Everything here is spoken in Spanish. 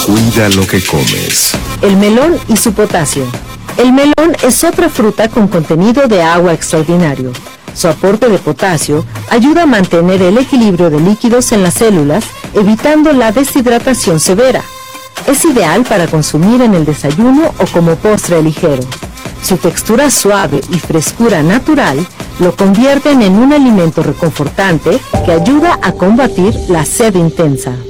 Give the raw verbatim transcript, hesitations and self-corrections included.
Cuida lo que comes. El melón y su potasio. El melón es otra fruta con contenido de agua extraordinario. Su aporte de potasio ayuda a mantener el equilibrio de líquidos en las células, evitando la deshidratación severa. Es ideal para consumir en el desayuno o como postre ligero. Su textura suave y frescura natural lo convierten en un alimento reconfortante que ayuda a combatir la sed intensa.